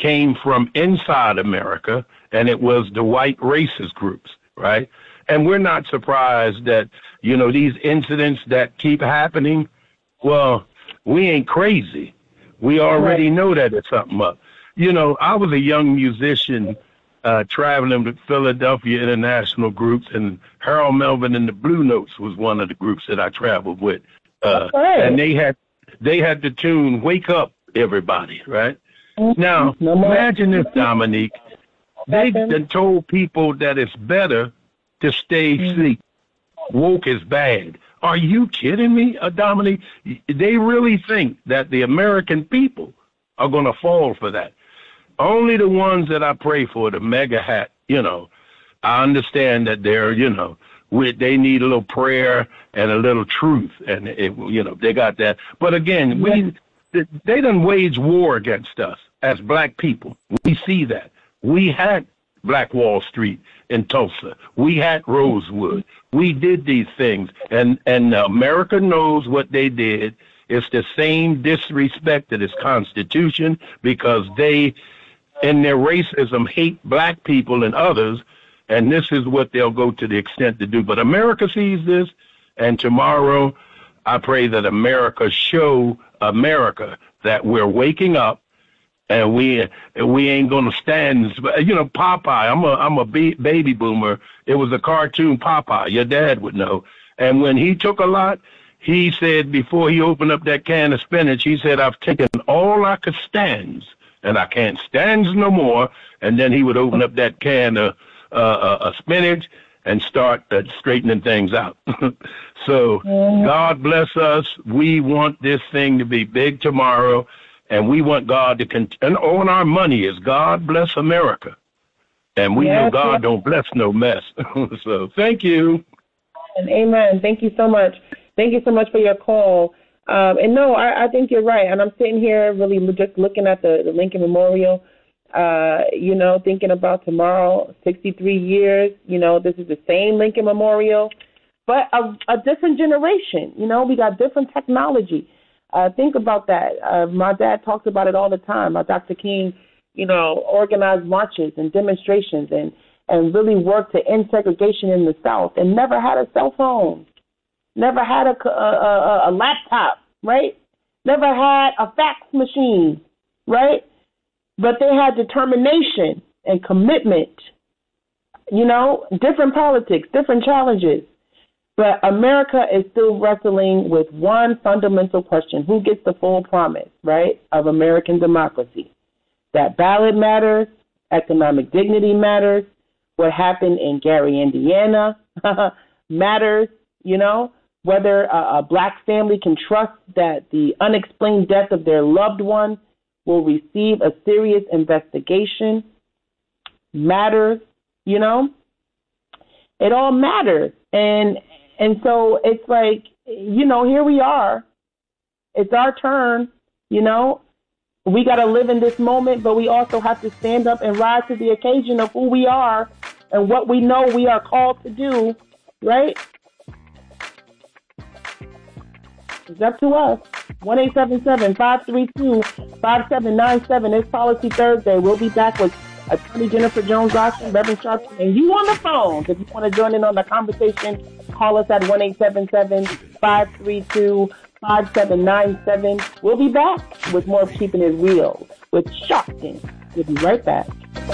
came from inside America, and it was the white racist groups, right? And we're not surprised that, these incidents that keep happening, well, we ain't crazy. We already know that it's something up. I was a young musician traveling with Philadelphia International groups, and Harold Melvin and the Blue Notes was one of the groups that I traveled with. And they had the tune "Wake Up, Everybody," right? Now, imagine this, Dominique. They done told people that it's better to stay asleep. Woke is bad. Are you kidding me, Dominique? They really think that the American people are going to fall for that. Only the ones that I pray for, the mega hat, I understand that they're, they need a little prayer and a little truth, and, they got that. But again, they done wage war against us as black people. We see that. We had Black Wall Street in Tulsa. We had Rosewood. We did these things, and America knows what they did. It's the same disrespect to this Constitution because they, in their racism, hate black people and others, and this is what they'll go to the extent to do. But America sees this, and tomorrow I pray that America show America that we're waking up, and we ain't gonna stand. Popeye. I'm a baby boomer. It was a cartoon Popeye. Your dad would know. And when he took a lot, he said before he opened up that can of spinach, he said, "I've taken all I could stands, and I can't stands no more." And then he would open up that can of spinach and start straightening things out. So God bless us. We want this thing to be big tomorrow. And we want God to and all our money is God bless America. And we know God don't bless no mess. So thank you. And amen. Thank you so much. Thank you so much for your call. And no, I think you're right. And I'm sitting here really just looking at the Lincoln Memorial, thinking about tomorrow, 63 years, this is the same Lincoln Memorial, but a different generation. We got different technology. Think about that. My dad talks about it all the time. Dr. King, organized marches and demonstrations and really worked to end segregation in the South and never had a cell phone, never had a laptop, right? Never had a fax machine, right? But they had determination and commitment, different politics, different challenges. But America is still wrestling with one fundamental question: who gets the full promise, right, of American democracy? That ballot matters, economic dignity matters, what happened in Gary, Indiana matters, whether a black family can trust that the unexplained death of their loved one will receive a serious investigation matters, It all matters. And so it's like, here we are. It's our turn, We got to live in this moment, but we also have to stand up and rise to the occasion of who we are and what we know we are called to do, right? It's up to us. 1-877-532-5797. It's Policy Thursday. We'll be back with Attorney Jennifer Jones-Austin, Reverend Sharpton, and you on the phone. If you want to join in on the conversation, call us at 1-877-532-5797. We'll be back with more of Keeping It Real with Sharpton. We'll be right back.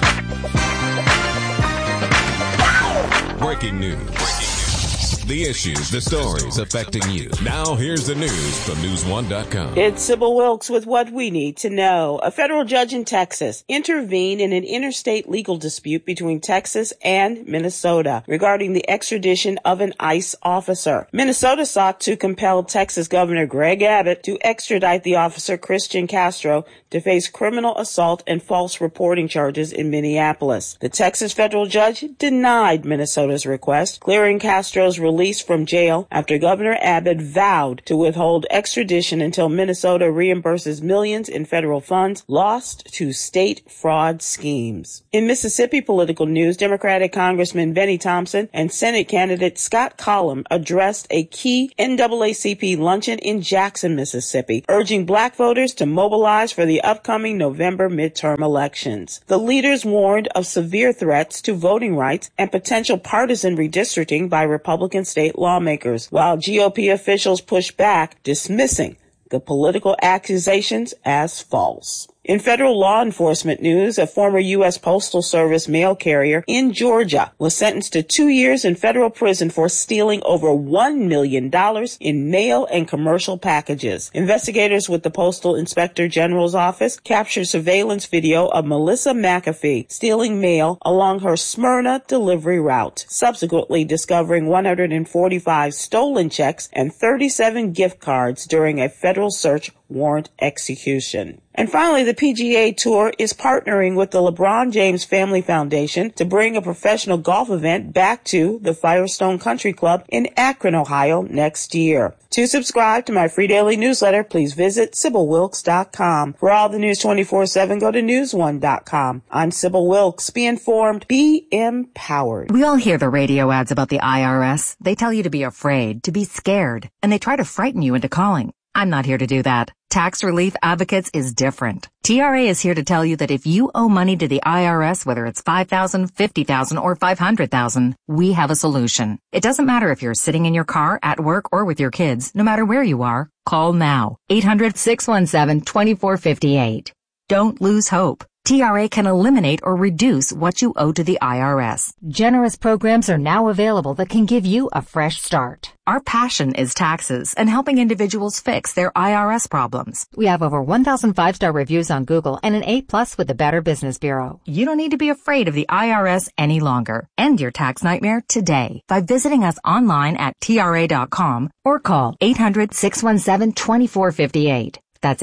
Breaking news. The issues, the stories affecting you. Now here's the news from News1.com. It's Sybil Wilkes with what we need to know. A federal judge in Texas intervened in an interstate legal dispute between Texas and Minnesota regarding the extradition of an ICE officer. Minnesota sought to compel Texas Governor Greg Abbott to extradite the officer Christian Castro to face criminal assault and false reporting charges in Minneapolis. The Texas federal judge denied Minnesota's request, clearing Castro's release released from jail after Governor Abbott vowed to withhold extradition until Minnesota reimburses millions in federal funds lost to state fraud schemes. In Mississippi political news, Democratic Congressman Benny Thompson and Senate candidate Scott Collum addressed a key NAACP luncheon in Jackson, Mississippi, urging black voters to mobilize for the upcoming November midterm elections. The leaders warned of severe threats to voting rights and potential partisan redistricting by Republican state lawmakers, while GOP officials pushed back, dismissing the political accusations as false. In federal law enforcement news, a former U.S. Postal Service mail carrier in Georgia was sentenced to 2 years in federal prison for stealing over $1 million in mail and commercial packages. Investigators with the Postal Inspector General's office captured surveillance video of Melissa McAfee stealing mail along her Smyrna delivery route, subsequently discovering 145 stolen checks and 37 gift cards during a federal search warrant execution. And finally, the PGA Tour is partnering with the LeBron James Family Foundation to bring a professional golf event back to the Firestone Country Club in Akron, Ohio next year. To subscribe to my free daily newsletter, please visit SybylWilkes.com. For all the news 24/7, go to newsone.com. I'm Sybil Wilkes. Be informed, be empowered. We all hear the radio ads about the IRS. They tell you to be afraid, to be scared, and they try to frighten you into calling. I'm not here to do that. Tax Relief Advocates is different. TRA is here to tell you that if you owe money to the IRS, whether it's $5,000, $50,000, or $500,000, we have a solution. It doesn't matter if you're sitting in your car, at work, or with your kids. No matter where you are, call now. 800-617-2458. Don't lose hope. TRA can eliminate or reduce what you owe to the IRS. Generous programs are now available that can give you a fresh start. Our passion is taxes and helping individuals fix their IRS problems. We have over 1,000 5-star reviews on Google and an A+ with the Better Business Bureau. You don't need to be afraid of the IRS any longer. End your tax nightmare today by visiting us online at TRA.com or call 800-617-2458. That's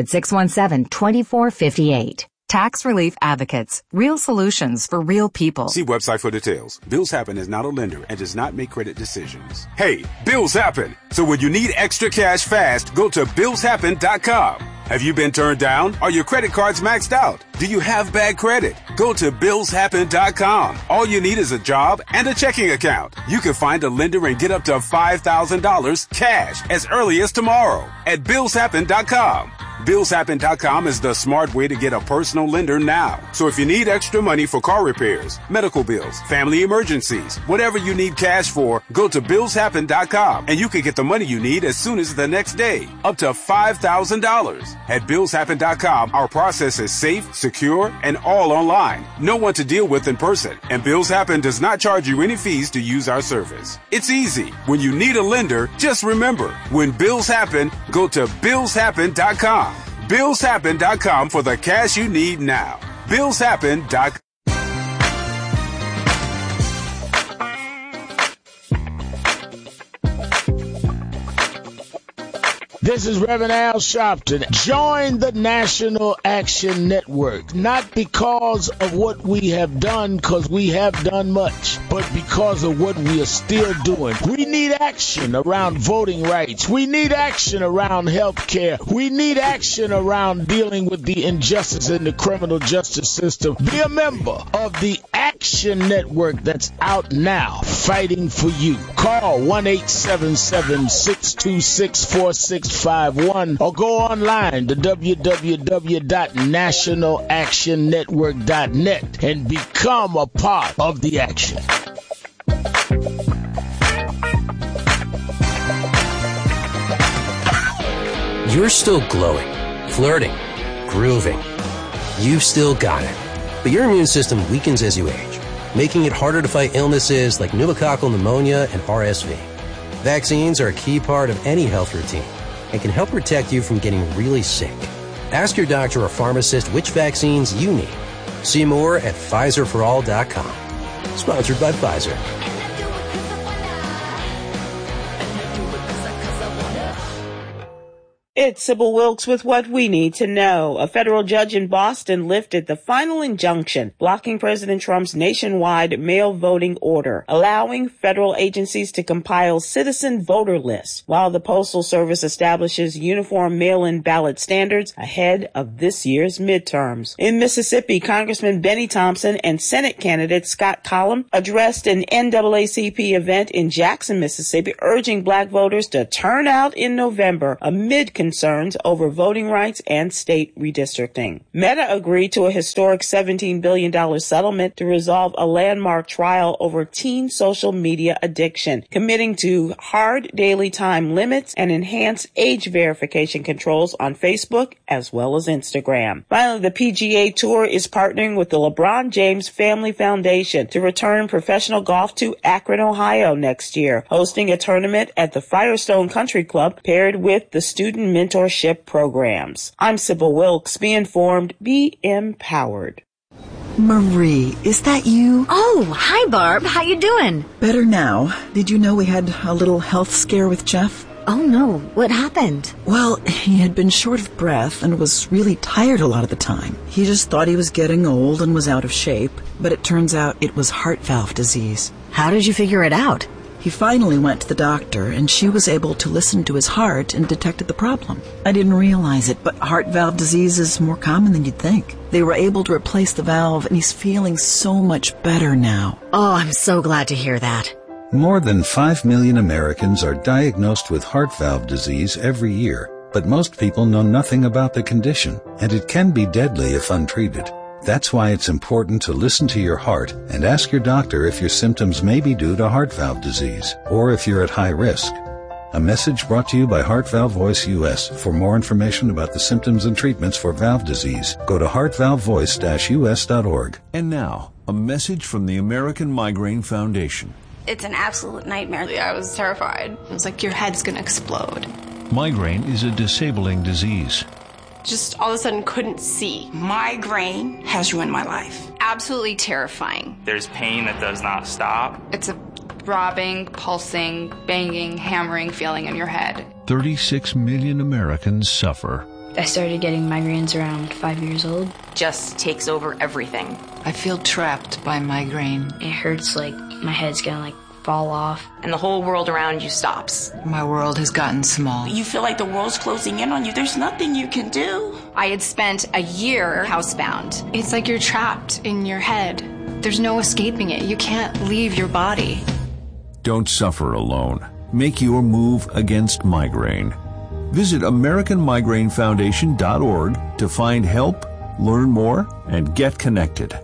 800-617-2458. Tax Relief Advocates. Real solutions for real people. See website for details. Bills Happen is not a lender and does not make credit decisions. Hey, bills happen. So when you need extra cash fast, go to BillsHappen.com. Have you been turned down? Are your credit cards maxed out? Do you have bad credit? Go to BillsHappen.com. All you need is a job and a checking account. You can find a lender and get up to $5,000 cash as early as tomorrow at BillsHappen.com. BillsHappen.com is the smart way to get a personal lender now. So if you need extra money for car repairs, medical bills, family emergencies, whatever you need cash for, go to BillsHappen.com and you can get the money you need as soon as the next day, up to $5,000. At BillsHappen.com, our process is safe, secure, and all online. No one to deal with in person. And Bills Happen does not charge you any fees to use our service. It's easy. When you need a lender, just remember, when bills happen, go to BillsHappen.com. BillsHappen.com for the cash you need now. BillsHappen.com. This is Reverend Al Sharpton. Join the National Action Network, not because of what we have done, because we have done much, but because of what we are still doing. We need action around voting rights. We need action around health care. We need action around dealing with the injustice in the criminal justice system. Be a member of the Action Network that's out now, fighting for you. Call 1-877-626-4651 or go online to www.nationalactionnetwork.net and become a part of the action. You're still glowing, flirting, grooving. You've still got it. But your immune system weakens as you age, making it harder to fight illnesses like pneumococcal pneumonia and RSV. Vaccines are a key part of any health routine and can help protect you from getting really sick. Ask your doctor or pharmacist which vaccines you need. See more at PfizerForAll.com. Sponsored by Pfizer. It's Sybil Wilkes with what we need to know. A federal judge in Boston lifted the final injunction blocking President Trump's nationwide mail voting order, allowing federal agencies to compile citizen voter lists while the Postal Service establishes uniform mail-in ballot standards ahead of this year's midterms. In Mississippi, Congressman Benny Thompson and Senate candidate Scott Collum addressed an NAACP event in Jackson, Mississippi, urging black voters to turn out in November amid concerns over voting rights and state redistricting. Meta agreed to a historic $17 billion settlement to resolve a landmark trial over teen social media addiction, committing to hard daily time limits and enhanced age verification controls on Facebook as well as Instagram. Finally, the PGA Tour is partnering with the LeBron James Family Foundation to return professional golf to Akron, Ohio next year, hosting a tournament at the Firestone Country Club paired with the student mentorship programs. I'm Sybil Wilkes. Be informed, be empowered. Marie, is that you? Oh, hi Barb. How you doing? Better now. Did you know we had a little health scare with Jeff? Oh no, what happened? Well, he had been short of breath and was really tired a lot of the time. He just thought he was getting old and was out of shape, but it turns out it was heart valve disease. How did you figure it out? He finally went to the doctor, and she was able to listen to his heart and detected the problem. I didn't realize it, but heart valve disease is more common than you'd think. They were able to replace the valve, and he's feeling so much better now. Oh, I'm so glad to hear that. More than 5 million Americans are diagnosed with heart valve disease every year, but most people know nothing about the condition, and it can be deadly if untreated. That's why it's important to listen to your heart and ask your doctor if your symptoms may be due to heart valve disease or if you're at high risk. A message brought to you by Heart Valve Voice US. For more information about the symptoms and treatments for valve disease, go to heartvalvevoice-us.org. And now, a message from the American Migraine Foundation. It's an absolute nightmare. I was terrified. It was like your head's going to explode. Migraine is a disabling disease. Just all of a sudden couldn't see. Migraine has ruined my life. Absolutely terrifying. There's pain that does not stop. It's a throbbing, pulsing, banging, hammering feeling in your head. 36 million Americans suffer. I started getting migraines around 5 years old. Just takes over everything. I feel trapped by migraine. It hurts like my head's gonna fall off. And the whole world around you stops. My world has gotten small. You feel like the world's closing in on you. There's nothing you can do. I had spent a year housebound. It's like you're trapped in your head. There's no escaping it. You can't leave your body. Don't suffer alone. Make your move against migraine. Visit AmericanMigraineFoundation.org to find help, learn more, and get connected.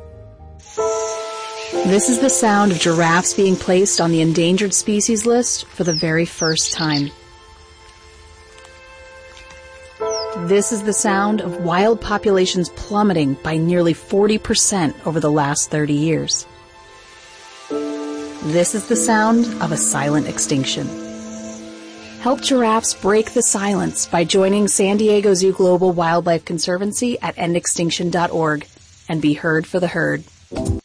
This is the sound of giraffes being placed on the endangered species list for the very first time. This is the sound of wild populations plummeting by nearly 40% over the last 30 years. This is the sound of a silent extinction. Help giraffes break the silence by joining San Diego Zoo Global Wildlife Conservancy at endextinction.org and be heard for the herd.